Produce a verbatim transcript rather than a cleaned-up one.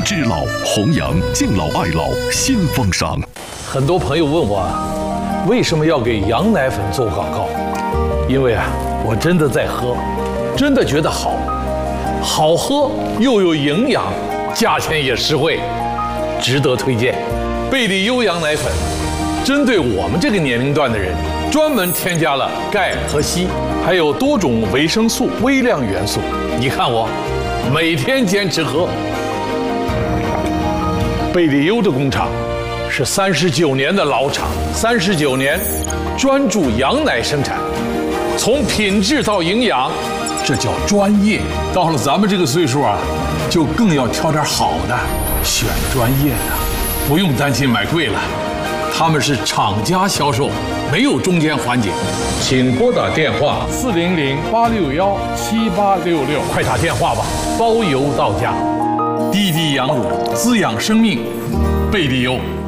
知老，弘扬敬老爱老新风尚。 很多朋友问我，为什么要给羊奶粉做广告？因为啊，我真的在喝，真的觉得好，好喝又有营养，价钱也实惠，值得推荐。贝利优羊奶粉，针对我们这个年龄段的人，专门添加了钙和硒，还有多种维生素、微量元素。你看我，每天坚持喝。贝利优的工厂是三十九年的老厂，三十九年专注羊奶生产，从品质到营养，这叫专业。到了咱们这个岁数啊，就更要挑点好的，选专业的，不用担心买贵了。他们是厂家销售，没有中间环节。请拨打电话四零零八六幺七八六六，快打电话吧，包邮到家。滴滴羊乳滋养生命，贝利优。